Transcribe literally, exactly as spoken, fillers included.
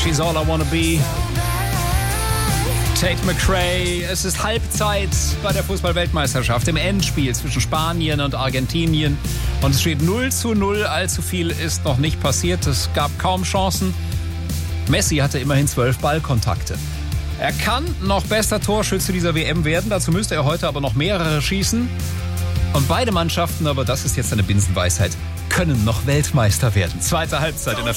She's All I Wanna Be. Tate McRae. Es ist Halbzeit bei der Fußball-Weltmeisterschaft im Endspiel zwischen Spanien und Argentinien. Und es steht null zu null. Allzu viel ist noch nicht passiert. Es gab kaum Chancen. Messi hatte immerhin zwölf Ballkontakte. Er kann noch bester Torschütze dieser W M werden. Dazu müsste er heute aber noch mehrere schießen. Und beide Mannschaften, aber das ist jetzt eine Binsenweisheit, können noch Weltmeister werden. Zweite Halbzeit in der